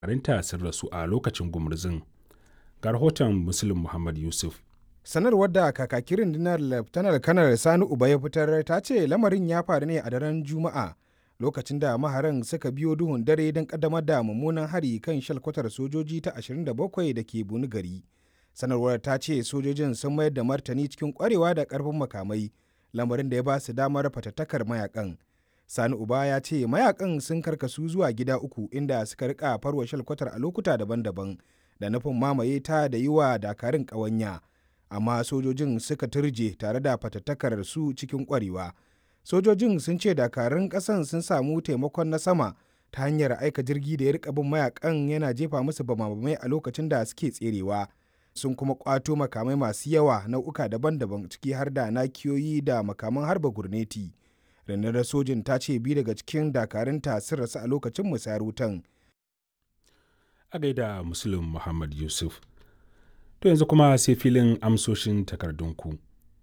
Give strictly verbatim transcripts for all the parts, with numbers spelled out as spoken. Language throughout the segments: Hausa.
dakarunta sun rasu a lokacin gumurzun. Ga rahoton Muslim Muhammad Yusuf. Sanarwar da kakakin rundunar Laftanar Kanar Sani Uba ya fitar ta ce lamarin ya faru ne a daren Juma'a lokacin da maharan suka biyo duhun dare don kaddamar da mummunan hari kan shalkwatar sojoji ta ashirin da bakwai da ke Buni gari. Sanarwar ta ce sojojin sun mayar da martani cikin kwarewa da karfin makamai, lamarin da ya ba su damar fatattakar mayakan. Sani Uba ya ce mayakan sun karkasu zuwa gida uku inda suka rika farwa shalkwatar a lokuta daban-daban da nufin mamaye ta da yi wa dakarun ƙawanya. Amma sojojin suka turje tare da fatattakar su cikin kwarewa. Sojojin sun ce dakarun ƙasan sun samu taimakon na sama ta hanyar aika jirgi da ya rika bin mayakan yana jefa musu bama-bamai a lokacin da suke tserewa. Sun kuma kwato makamai masu yawa nau'uka daban-daban ciki har da nakiyoyi da makaman harba gurneti. Rundunar sojin ta ce biyu daga cikin dakarunta sun rasu a lokacin musayar wutan. A gaida Muslim Muhammad Yusuf. To yanzu kuma sai filin amsoshin takardunku.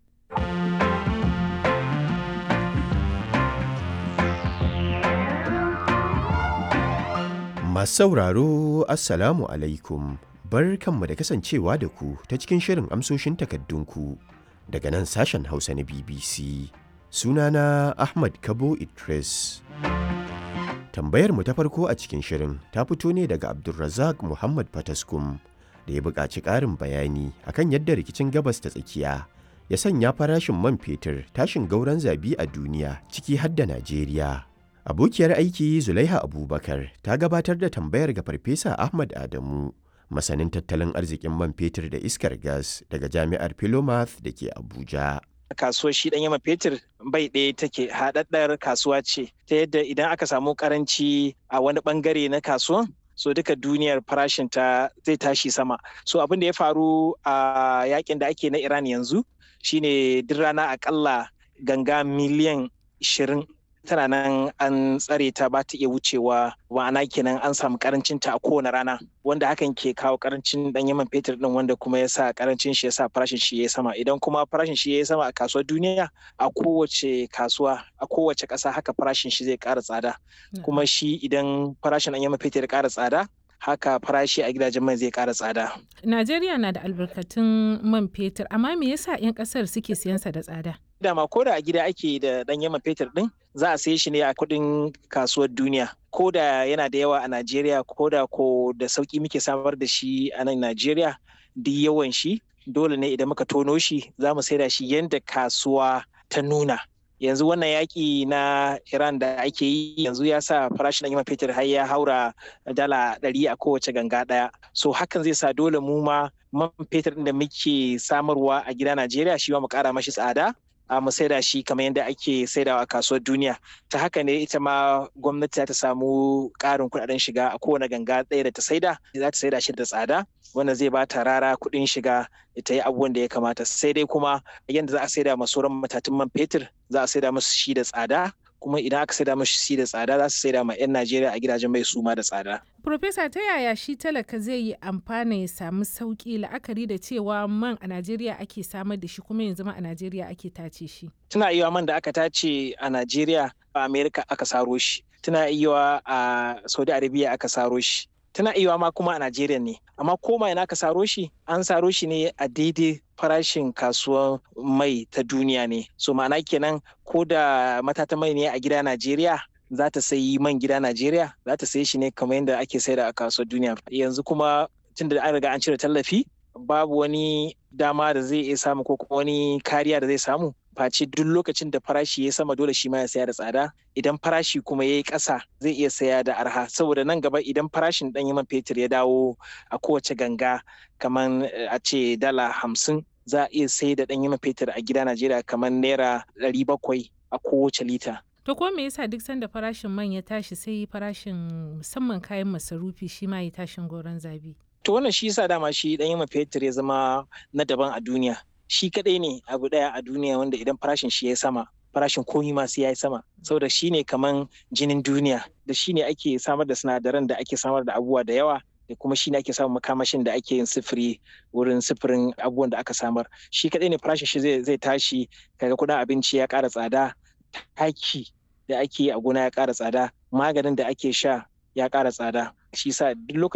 Masu sauraro, Assalamu alaikum. Bar kanmu da kasancewa da ku ta cikin shirin amsoshin takardunku daga nan sashen Hausa na B B C. Sunana Ahmad Kabo Idris. Tambayar mu ta farko a cikin shirin ta fito ne daga Abdulrazak Muhammad Fataskum da ya buƙaci ƙarin bayani akan yadda rikicin gabas ta tsakiya ya sanya farashin man fetur tashin gauran zabi a duniya ciki har da Najeriya. Abokiyar aiki Zulaiha Abubakar ta gabatar da tambayar ga Farfesa Ahmad Adamu, masanin tattalin arzikin man fetur da iskar gas daga Jami'ar Philomath da ke Abuja. Kasuwar shi ɗan yama fetur bai ɗaya take, haɗaɗɗar kasuwa ce ta yadda idan aka samu karanci a wani ɓangare na kasuwan, so duka duniyar farashin ta zai tashi sama. So abin da ya faru a yakin da ake na Iran yanzu shine duk rana akalla ganga miliyan ishirin tana nan an tsare ta ba ta iya wucewa, ma'ana kenan an samu karancin ta a kowane rana, wanda hakan ke kawo karancin dan yaman fetur din, wanda kuma ya sa karancin shi ya sa farashin shi ya sama. Idan kuma farashin shi ya sama a kasuwar duniya, a kowace kasuwa a kowace ƙasa haka farashin shi zai ƙara tsada. Kuma shi idan farashin dan yaman fetur ya ƙara tsada, haka farashi a gidajen mai zai ƙara tsada. Najeriya na da albarkatun man fetur, amma me yasa 'yan ƙasar suke siyan sa da tsada? Dama ko da a gida ake da ɗan yaman fetur ɗin, za a saye shi ne a kuɗin kasuwar duniya. Ko da yana da yawa a Najeriya, ko da ko da sauƙi muke samar da shi a nan Najeriya, duk yawan shi dole ne idan muka tono shi za mu saida shi yadda kasuwa ta nuna. Yanzu wannan yaƙi na Iran da ake yi yanzu ya sa farashin ɗan yaman fetur har ya haura dala ɗari a kowace ganga ɗaya. So hakan zai sa dole mu ma man fetur ɗin da muke samarwa a gida Najeriya shi ma mu ƙara mashi tsada. a mu saida shi kamar yadda ake saidawa a kasuwar duniya. Ta haka ne ita ma gwamnati za ta samu ƙarin kuɗaɗen shiga a kowane ganga ɗaya da ta saida, za ta saida shi da tsada, wanda zai ba ta rara kuɗin shiga ta yi abubuwan da ya kamata. Sai dai kuma yadda za a saida ma sauran matatun man fetur, za a saida musu shi da tsada, kuma idan aka saida musu shi da tsada za su saida ma 'yan Najeriya a gidajen mai suma da tsada. Profesa, ta yaya shi talaka zai yi amfana ya samu sauƙi la'akari da cewa man a Najeriya ake samar da shi kuma yanzu ma a Najeriya ake tace shi? Tuna iya man da aka tace a Najeriya a Amerika aka saro shi. Tuna iya a Saudi Arabia aka saro shi. Tana iya ma kuma a Najeriya ne. Amma koma ina aka saro shi, an saro shi ne a daidai farashin kasuwar mai ta duniya ne. So ma'ana kenan ko da matata mai ne a gida Najeriya, za ta sayi man gida Najeriya, za ta sayi shi ne kamar yadda ake saida a kasuwar duniya. Yanzu kuma tun da an riga an cire tallafi, babu wani dama da zai iya samu ko kuma wani kariya da zai samu. Face duk lokacin da farashi ya sama dole shi ma ya saya da tsada. Idan farashi kuma ya yi ƙasa zai iya saya da arha. Saboda nan gaba idan farashin ɗanyen man fetur ya dawo a kowace ganga kamar a ce dala hamsin, za a iya sai da ɗanyen man fetur a gida Najeriya kamar naira ɗari bakwai a kowace lita. To ko me yasa duk sanda farashin man ya tashi sai farashin musamman kayan masarufi shi ma ya tashin goron zabi? To wannan shi yasa dama shi ɗanyen man fetur ya zama na daban a duniya. Shi kaɗai ne abu ɗaya a duniya wanda idan farashin shi ya sama, farashin komi ma sai ya yi sama. Saboda shi ne kaman jinin duniya, da shi ne ake samar da sinadaran da ake samar da abubuwa da yawa, da kuma shi ne ake samun makamashin da ake yin sifiri wurin sifirin abubuwan da aka samar. Shi kaɗai ne farashin shi zai tashi, kaga kuɗin abinci ya ƙara tsada, taki da ake yi a gona ya ƙara tsada, maganin da ake sha ya ƙara tsada. Shi sa duk